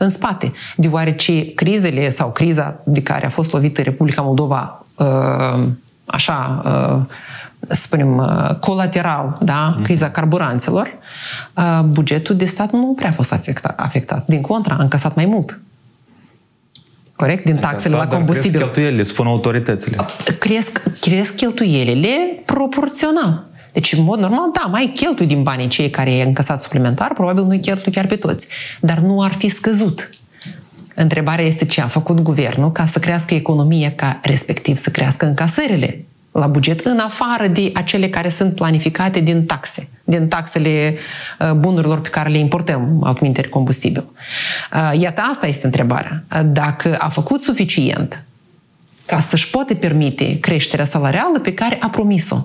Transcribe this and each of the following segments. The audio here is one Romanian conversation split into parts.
în spate, deoarece crizele sau criza de care a fost lovită Republica Moldova să spunem, colateral, da? Criza carburanților, bugetul de stat nu prea a fost afectat. Din contra, a încasat mai mult. Corect? Din taxele la combustibil. Cresc cheltuielile, spun autoritățile. Cresc cheltuielile proporțional. Deci, în mod normal, da, mai cheltui din banii cei care i-ai încasat suplimentar, probabil nu-i cheltui chiar pe toți. Dar nu ar fi scăzut. Întrebarea este ce a făcut guvernul ca să crească economia, ca respectiv să crească încasările la buget, în afară de acele care sunt planificate din taxe, din taxele bunurilor pe care le importăm, altminteri combustibil. Iată, asta este întrebarea. Dacă a făcut suficient ca să-și poate permite creșterea salarială pe care a promis-o,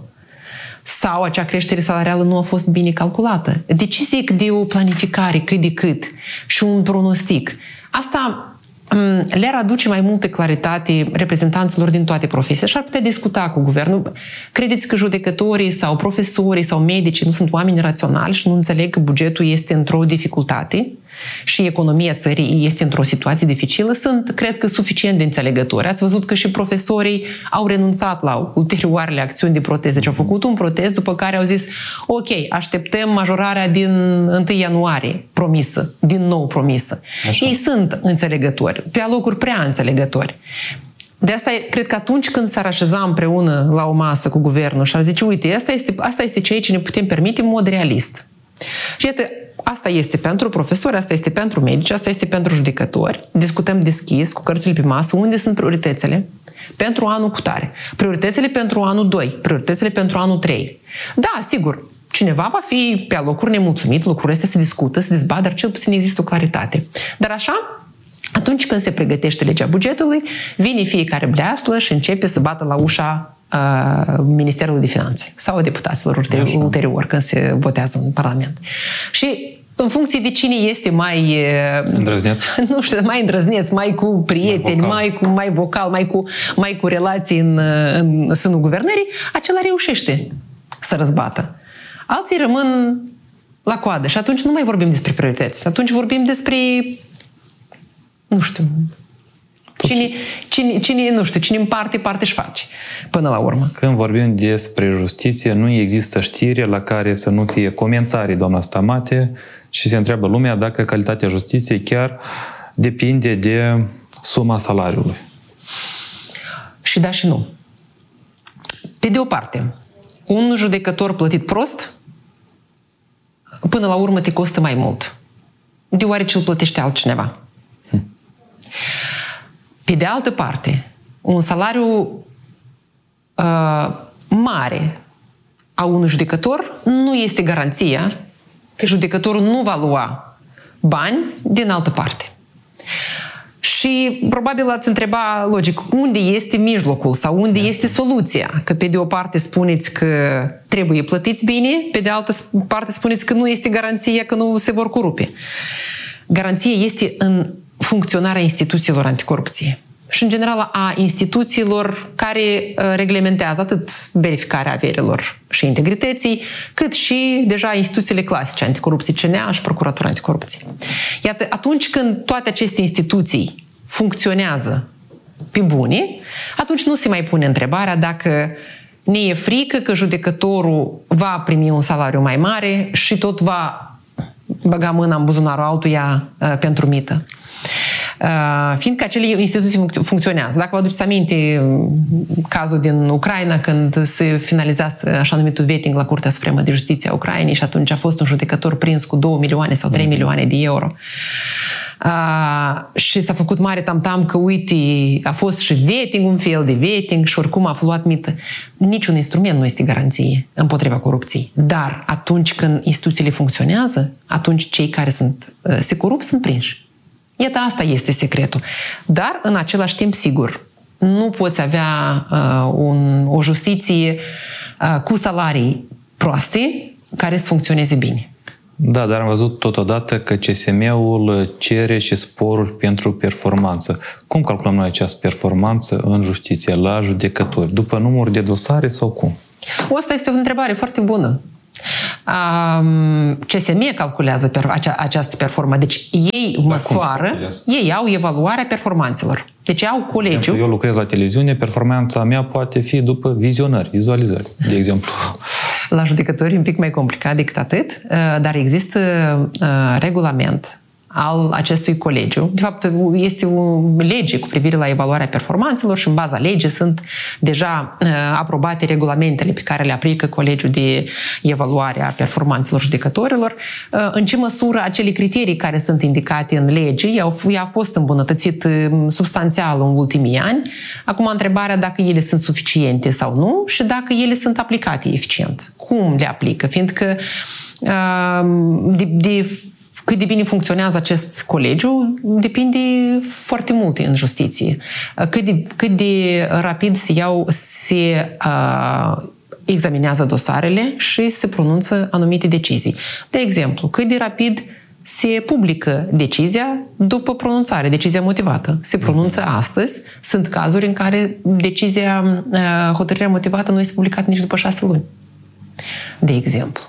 sau acea creștere salarială nu a fost bine calculată. De ce zic de o planificare cât de cât și un pronostic? Asta le-ar aduce mai multă claritate reprezentanților din toate profesiile și ar putea discuta cu guvernul. Credeți că judecătorii sau profesorii sau medicii nu sunt oameni raționali și nu înțeleg că bugetul este într-o dificultate și economia țării este într-o situație dificilă? Sunt, cred că, suficient de înțelegători. Ați văzut că și profesorii au renunțat la ulterioarele acțiuni de protest. Deci au făcut un protest, după care au zis ok, așteptăm majorarea din 1 ianuarie promisă, din nou promisă. Așa. Ei sunt înțelegători, pe alocuri prea înțelegători. De asta cred că atunci când s-ar așeza împreună la o masă cu guvernul și ar zice, uite, asta este ceea ce ne putem permite în mod realist. Și iată, asta este pentru profesori, asta este pentru medici, asta este pentru judecători. Discutăm deschis, cu cărțile pe masă, unde sunt prioritățile pentru anul cutare, prioritățile pentru anul 2, prioritățile pentru anul 3. Da, sigur, cineva va fi pe alocuri nemulțumit, lucrurile astea se discută, se dezbat, dar cel puțin există o claritate. Dar așa, atunci când se pregătește legea bugetului, vine fiecare bleaslă și începe să bată la ușa Ministerul de Finanțe sau deputaților ulterior când se votează în Parlament. Și în funcție de cine este mai îndrăzneț, nu știu, mai îndrăzneț, mai cu prieteni, mai vocal, mai cu relații în sânul guvernării, acela reușește să răzbată. Alții rămân la coadă și atunci nu mai vorbim despre priorități. Atunci vorbim despre, nu știu, cine împarte, parte își face, până la urmă. Când vorbim despre justiție, nu există știre la care să nu fie comentarii, doamna Stamate, și se întreabă lumea dacă calitatea justiției chiar depinde de suma salariului. Și da și nu. Pe de o parte, un judecător plătit prost, până la urmă te costă mai mult, deoarece îl plătește altcineva. Pe de altă parte, un salariu mare a unui judecător nu este garanția că judecătorul nu va lua bani din altă parte. Și probabil ați întreba logic, unde este mijlocul sau unde este soluția? Că pe de o parte spuneți că trebuie plătiți bine, pe de altă parte spuneți că nu este garanția că nu se vor corupe. Garanția este în funcționarea instituțiilor anticorupție și, în general, a instituțiilor care reglementează atât verificarea averilor și integrității, cât și, deja, instituțiile clasice anticorupție, CNA și Procuratura Anticorupție. Iată, atunci când toate aceste instituții funcționează pe bune, atunci nu se mai pune întrebarea dacă ne e frică că judecătorul va primi un salariu mai mare și tot va băga mâna în buzunarul altuia pentru mită. Fiindcă acele instituții funcționează. Dacă vă aduceți aminte cazul din Ucraina, când se finalizează așa numitul vetting la Curtea Supremă de Justiție a Ucrainei și atunci a fost un judecător prins cu 2 milioane sau 3 milioane de euro. Și s-a făcut mare tamtam că, uite, a fost și vetting, un fel de vetting și oricum a luat mită. Niciun instrument nu este garanție împotriva corupției. Dar atunci când instituțiile funcționează, atunci cei care se corup sunt prinși. Iată, asta este secretul. Dar, în același timp, sigur, nu poți avea o justiție cu salarii proaste care să funcționeze bine. Da, dar am văzut totodată că CSM-ul cere și sporuri pentru performanță. Cum calculăm noi această performanță în justiție, la judecători? După număr de dosare sau cum? Asta este o întrebare foarte bună. CSM calculează această performanță. Deci ei măsoară, ei au evaluarea performanțelor. Deci au colegiul. Eu lucrez la televiziune, performanța mea poate fi după vizionări, vizualizări, de exemplu. La judecători e un pic mai complicat decât atât, dar există regulament al acestui colegiu. De fapt, este o lege cu privire la evaluarea performanțelor și în baza legii sunt deja aprobate regulamentele pe care le aplică colegiul de evaluare a performanțelor judecătorilor. În ce măsură acele criterii care sunt indicate în lege a fost îmbunătățit substanțial în ultimii ani. Acum, întrebarea dacă ele sunt suficiente sau nu și dacă ele sunt aplicate eficient. Cum le aplică? Fiindcă cât de bine funcționează acest colegiu depinde foarte mult în justiție. Cât de rapid se examinează dosarele și se pronunță anumite decizii. De exemplu, cât de rapid se publică decizia după pronunțare, decizia motivată. Se pronunță astăzi. Sunt cazuri în care hotărârea motivată nu este publicată nici după 6 luni. De exemplu.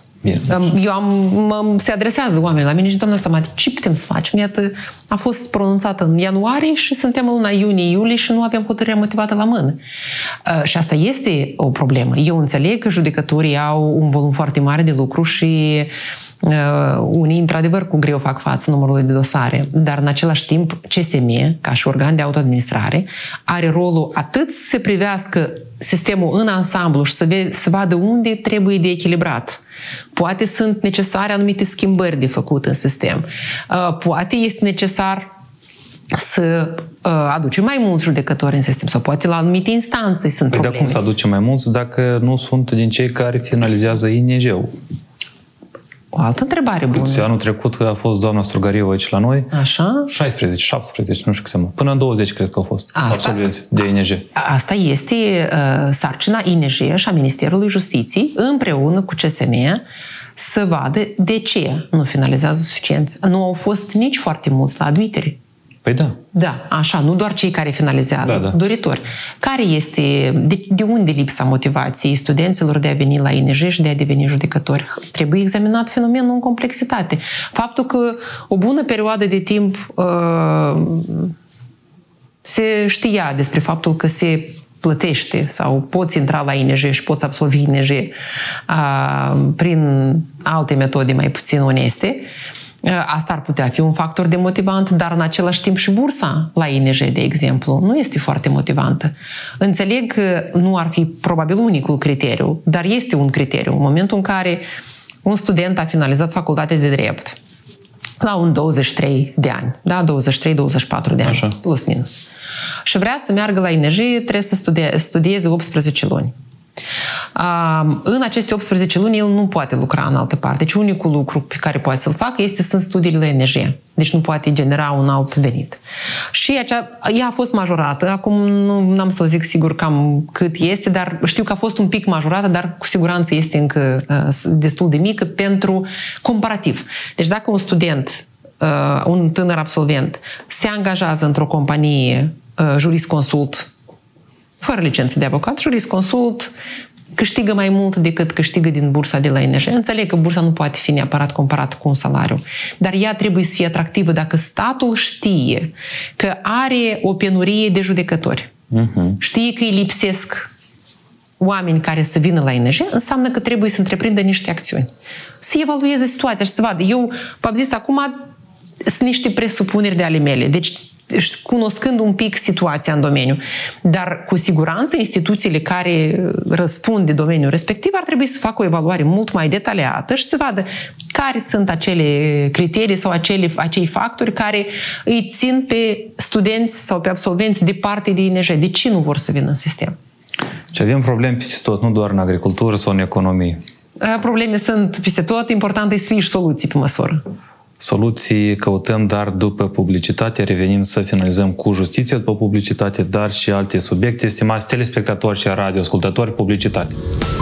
Se adresează oamenii la mine și doamna Stamati, ce putem să facem? Iată, a fost pronunțată în ianuarie și suntem în luna iunie-iulie și nu avem hotărârea motivată la mână. Și asta este o problemă. Eu înțeleg că judecătorii au un volum foarte mare de lucru și unii, într-adevăr, cu greu fac față numărului de dosare, dar în același timp CSM, ca și organ de autoadministrare, are rolul atât să se privească sistemul în ansamblu și să vadă unde trebuie de echilibrat. Poate sunt necesare anumite schimbări de făcut în sistem. Poate este necesar să aducem mai mulți judecători în sistem sau poate la anumite instanțe sunt probleme. Dar cum să aducem mai mulți dacă nu sunt din cei care finalizează ING-ul? O altă întrebare bună. Anul trecut a fost doamna Strugariu aici la noi. Așa. 16, 17, nu știu cât până în 20 cred că au fost absolvenți de ING. Asta este sarcina ING și a Ministerului Justiției împreună cu CSM să vadă de ce nu finalizează suficient. Nu au fost nici foarte mulți la admitere. Păi da. Da, așa, nu doar cei care finalizează, doritori. Care este, de unde lipsa motivației studenților de a veni la ING și de a deveni judecători? Trebuie examinat fenomenul în complexitate. Faptul că o bună perioadă de timp se știa despre faptul că se plătește sau poți intra la ING și poți absolvi ING prin alte metode mai puțin oneste. Asta ar putea fi un factor demotivant, dar în același timp și bursa la ING, de exemplu, nu este foarte motivantă. Înțeleg că nu ar fi probabil unicul criteriu, dar este un criteriu. În momentul în care un student a finalizat facultatea de drept la un 23 de ani, da? 23-24 de ani, așa, plus minus, și vrea să meargă la ING, trebuie să studieze 18 luni. În aceste 18 luni el nu poate lucra în altă parte. Deci unicul lucru pe care poate să-l facă este sunt studiile la ING. Deci nu poate genera un alt venit. Și ea a fost majorată. Acum nu am să zic sigur cam cât este, dar știu că a fost un pic majorată, dar cu siguranță este încă destul de mică pentru comparativ. Deci dacă un student, un tânăr absolvent, se angajează într-o companie jurisconsult fără licență de avocat, jurisconsult câștigă mai mult decât câștigă din bursa de la ING. Înțeleg că bursa nu poate fi neapărat comparată cu un salariu, dar ea trebuie să fie atractivă dacă statul știe că are o penurie de judecători. Știe că îi lipsesc oameni care să vină la ING, înseamnă că trebuie să întreprindă niște acțiuni. Să evalueze situația și să vadă. Eu v-am zis acum, sunt niște presupuneri de ale mele. Deci cunoscând un pic situația în domeniu. Dar cu siguranță instituțiile care răspund de domeniul respectiv ar trebui să facă o evaluare mult mai detaliată și să vadă care sunt acele criterii sau acei factori care îi țin pe studenți sau pe absolvenți departe de ING. De ce nu vor să vină în sistem? Și avem probleme peste tot, nu doar în agricultură sau în economie. Probleme sunt peste tot, important e să fie și soluții pe măsură. Soluții căutăm, dar după publicitate revenim să finalizăm cu justiție după publicitate, dar și alte subiecte. Stimați telespectatori și radioascultători, publicitate.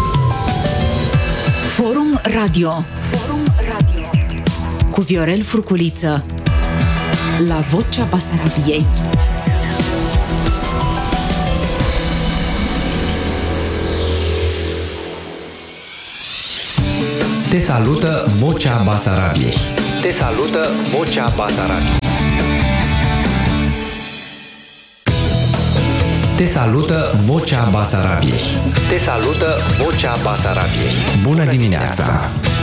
Forum Radio cu Viorel Furculiță la Vocea Basarabiei. Te salută Vocea Basarabiei. Te salută Vocea Basarabiei. Te salută Vocea Basarabiei. Te salută Vocea Basarabiei. Bună dimineața!